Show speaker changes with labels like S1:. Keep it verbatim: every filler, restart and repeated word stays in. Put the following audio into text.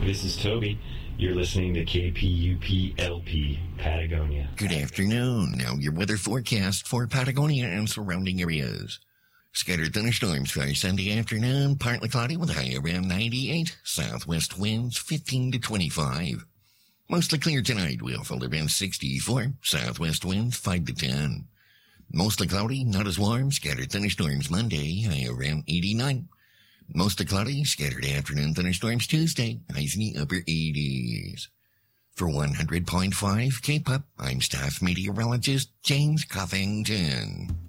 S1: This is Toby. You're listening to K P U P L P, Patagonia.
S2: Good afternoon. Now your weather forecast for Patagonia and surrounding areas. Scattered thunderstorms for Sunday afternoon, partly cloudy with a high around ninety-eight. Southwest winds fifteen to twenty-five. Mostly clear tonight, we'll fall around sixty-four. Southwest winds five to ten. Mostly cloudy, not as warm. Scattered thunderstorms Monday, high around eighty-nine. Mostly cloudy, scattered afternoon thunderstorms Tuesday, highs in the upper eighties. For one hundred point five K-Pop, I'm staff meteorologist James Covington.